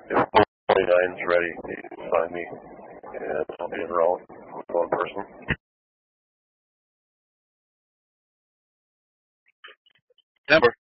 If 49's ready, find me, and I'll be around with one person. Denver.